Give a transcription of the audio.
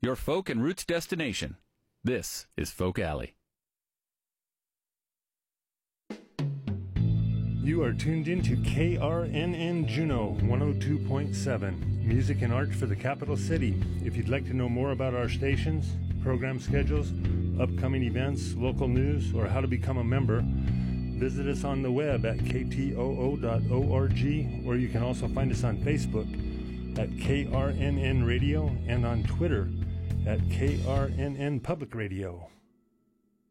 your folk and roots destination. This is Folk Alley. You are tuned into KRNN Juneau 102.7, music and art for the capital city. If you'd like to know more about our stations, program schedules, upcoming events, local news, or how to become a member, visit us on the web at ktoo.org, or you can also find us on Facebook at KRNN Radio and on Twitter at KRNN Public Radio.